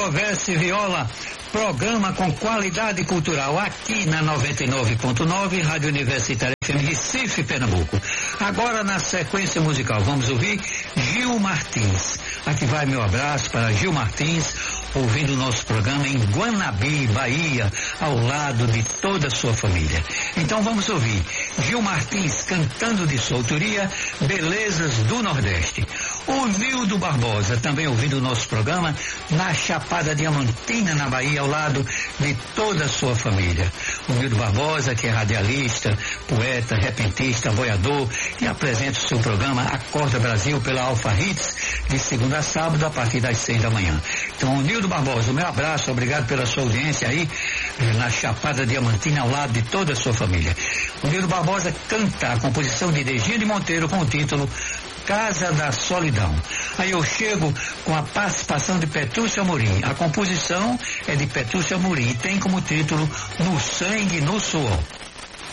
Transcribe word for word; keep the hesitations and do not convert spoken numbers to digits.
Converse Viola, programa com qualidade cultural aqui na noventa e nove ponto nove, Rádio Universitária F M Recife, Pernambuco. Agora na sequência musical vamos ouvir Gil Martins. Aqui vai meu abraço para Gil Martins, ouvindo o nosso programa em Guanabi, Bahia, ao lado de toda a sua família. Então vamos ouvir Gil Martins cantando de sua autoria Belezas do Nordeste. O Nildo Barbosa também ouvindo o nosso programa na Chapada Diamantina, na Bahia, ao lado de toda a sua família. O Nildo Barbosa, que é radialista, poeta, repentista, boiador, e apresenta o seu programa Acorda Brasil pela Alfa Hits, de segunda a sábado, a partir das seis da manhã. Então, o Nildo Barbosa, o meu abraço, obrigado pela sua audiência aí, na Chapada Diamantina, ao lado de toda a sua família. O Nildo Barbosa canta a composição de Degina de Monteiro com o título Casa da Solidão. Aí eu chego com a participação de Petrúcio Amorim. A composição é de Petrúcio Amorim e tem como título No Sangue, no Suor.